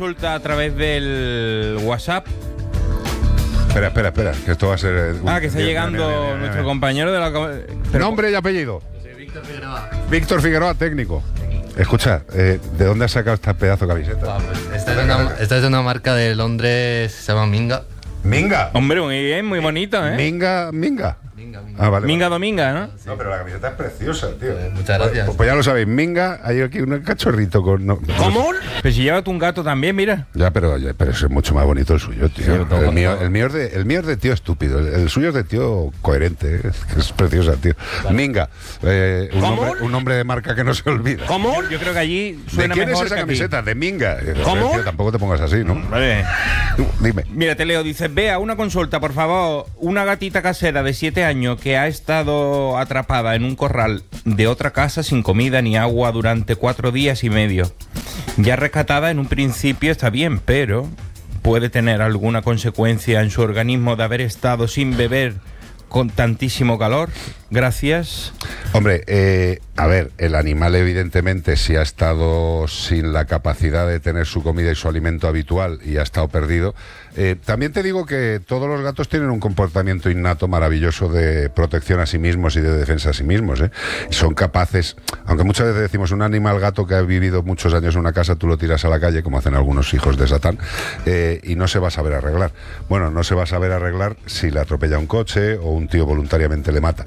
consulta a través del WhatsApp. Espera, que esto va a ser... Que está llegando nuestro compañero de la... Nombre y apellido. Víctor Figueroa, técnico. Escucha, ¿de dónde has sacado esta pedazo de camiseta? Esta es una marca de Londres, se llama Minga. ¿Minga? Hombre, muy bien, muy bonito, ¿eh? Minga. Minga. Vale. Minga Dominga, ¿no? No, pero la camiseta es preciosa, tío. Muchas gracias. Pues ya lo sabéis, Minga, hay aquí un cachorrito con... ¿Cómo? Pero si lleva tú un gato también, mira. Ya, pero eso es mucho más bonito el suyo, tío. Sí, el mío es de tío estúpido. El suyo es de tío coherente. Es preciosa, tío. Vale. Minga, un nombre de marca que no se olvida. ¿Cómo? Yo creo que allí suena ¿De quién mejor es esa que camiseta? aquí. De Minga. ¿Cómo? Tío, tampoco te pongas así, ¿no? Vale. Dime. Mira, te leo, dice, vea, una consulta, por favor. Una gatita casera de 7 años que ha estado atrapada en un corral de otra casa sin comida ni agua durante 4 días y medio. Ya rescatada en un principio está bien, pero puede tener alguna consecuencia en su organismo de haber estado sin beber con tantísimo calor. Gracias. Hombre, a ver, el animal evidentemente si ha estado sin la capacidad de tener su comida y su alimento habitual y ha estado perdido. También te digo que todos los gatos tienen un comportamiento innato maravilloso de protección a sí mismos y de defensa a sí mismos, ¿eh? Son capaces, aunque muchas veces decimos un animal gato que ha vivido muchos años en una casa, tú lo tiras a la calle, como hacen algunos hijos de Satán, y no se va a saber arreglar. Bueno, no se va a saber arreglar si le atropella un coche o un tío voluntariamente le mata.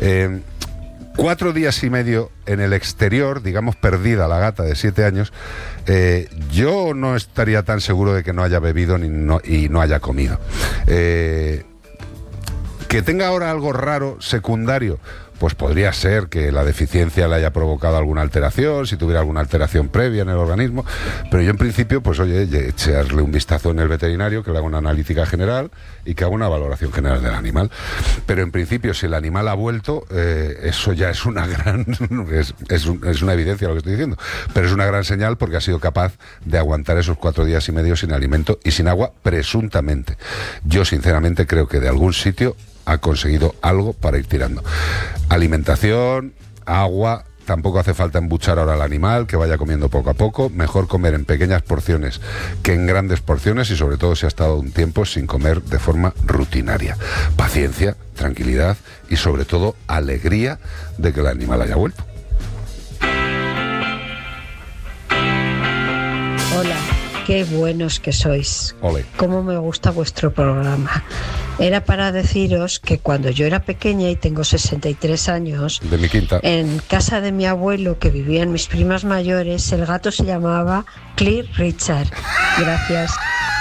4 días y medio en el exterior, digamos perdida la gata de 7 años, yo no estaría tan seguro de que no haya bebido y no haya comido. Que tenga ahora algo raro, secundario, pues podría ser que la deficiencia le haya provocado alguna alteración, si tuviera alguna alteración previa en el organismo, pero yo en principio, pues oye, echarle un vistazo en el veterinario, que le haga una analítica general y que haga una valoración general del animal. Pero en principio, si el animal ha vuelto, eso ya es una gran... es una evidencia lo que estoy diciendo, pero es una gran señal porque ha sido capaz de aguantar esos 4 días y medio sin alimento y sin agua, presuntamente. Yo sinceramente creo que de algún sitio ha conseguido algo para ir tirando. Alimentación, agua, tampoco hace falta embuchar ahora al animal, que vaya comiendo poco a poco. Mejor comer en pequeñas porciones que en grandes porciones y sobre todo si ha estado un tiempo sin comer de forma rutinaria. Paciencia, tranquilidad y sobre todo alegría de que el animal haya vuelto. Hola, qué buenos que sois. Ole. Cómo me gusta vuestro programa. Era para deciros que cuando yo era pequeña, y tengo 63 años, De mi quinta. en casa de mi abuelo, que vivían mis primas mayores, el gato se llamaba Cliff Richard. Gracias.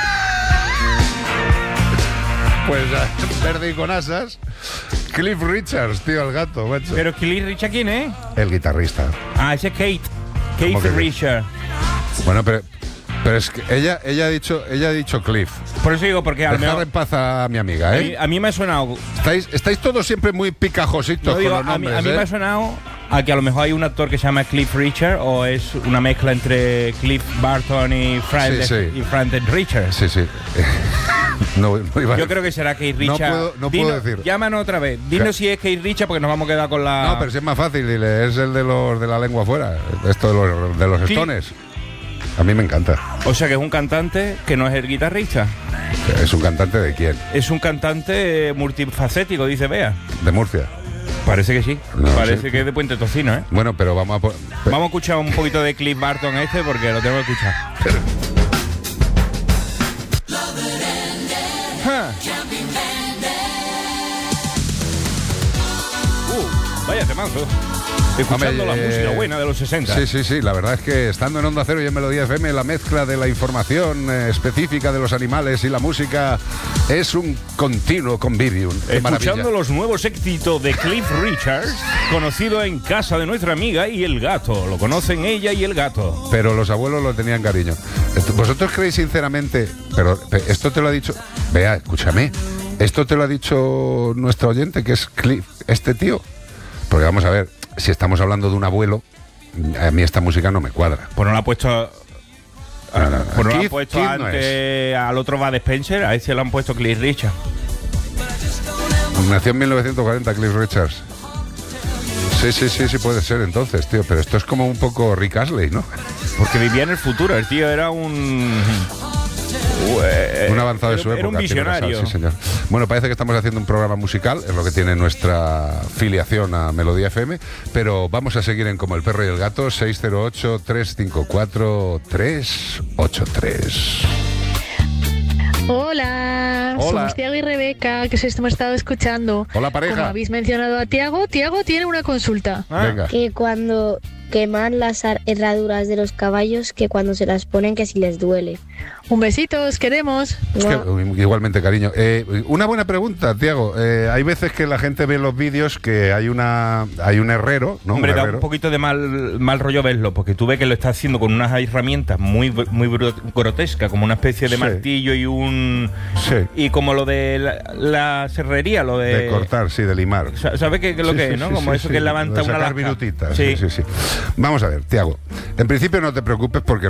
Pues verde y con asas. Cliff Richards, tío, el gato, macho. Pero Cliff Richard, ¿quién es? El guitarrista. Ah, ese es Kate. Kate que- Richard. Bueno, pero es que ella ha dicho Cliff. Por eso digo, porque a lo Dejar mejor... en paz a mi amiga, ¿eh? A mí me ha sonado... Estáis todos siempre muy picajositos No, digo, con los nombres, a mí ¿eh? me ha sonado a que a lo mejor hay un actor que se llama Cliff Richard o es una mezcla entre Cliff Barton y Frank Richard. Sí, sí. No iba a- Yo creo que será Keith No Richard. puedo decir. Llámanos otra vez. Dinos si es Keith Richard porque nos vamos a quedar con la... No, pero si es más fácil, dile, es el de los de la lengua afuera. Esto de los Sí. Stones. A mí me encanta. O sea que es un cantante que no es el guitarrista. ¿Es un cantante de quién? Es un cantante multifacético, dice Bea. De Murcia. Parece que sí. No, Parece sí. que es de Puente Tocino, ¿eh? Bueno, pero vamos a... Vamos a escuchar un poquito de Cliff Barton porque lo tengo que escuchar. Ja. Vaya temazo. Escuchando la música buena de los 60. Sí, la verdad es que estando en Onda Cero y en Melodía FM, la mezcla de la información específica de los animales y la música es un continuo convivium. Qué maravilla. Escuchando los nuevos éxitos de Cliff Richards, conocido en casa de nuestra amiga y el gato. Lo conocen ella y el gato. Pero los abuelos lo tenían cariño. ¿Vosotros creéis sinceramente, pero esto te lo ha dicho, vea, escúchame, esto te lo ha dicho nuestro oyente, que es Cliff, este tío? Porque vamos a ver, si estamos hablando de un abuelo, a mí esta música no me cuadra. Pues no la ha puesto... No. Pues no la ha Keith puesto no antes al otro Bud Spencer, a ese lo han puesto Cliff Richard. Nació en 1940 Cliff Richards. Sí, puede ser entonces, tío, pero esto es como un poco Rick Astley, ¿no? Porque vivía en el futuro, el tío era un avanzado de su época. Era un visionario. Sí, señor. Bueno, parece que estamos haciendo un programa musical, es lo que tiene nuestra filiación a Melodía FM, pero vamos a seguir en Como el perro y el gato, 608-354-383. Hola, somos Tiago y Rebeca, que os hemos estado escuchando. Hola, pareja. Como habéis mencionado a Tiago tiene una consulta. Venga. Que cuando queman las herraduras de los caballos, que cuando se las ponen, que si les duele. Un besito, os queremos. Es que, igualmente, cariño. Una buena pregunta, Tiago. Hay veces que la gente ve en los vídeos que hay un herrero, ¿no? Hombre, un da herrero. un poquito de mal rollo verlo, porque tú ves que lo está haciendo con unas herramientas muy grotescas, como una especie de Sí. martillo y un... Sí. Y como lo de la serrería, lo de... De cortar, sí, de limar. ¿Sabes qué es lo Sí, que sí, es, no? sí, Como sí, eso sí. que levanta De una sacar lasca. virutitas. Sí. Sí. Vamos a ver, Tiago. En principio no te preocupes porque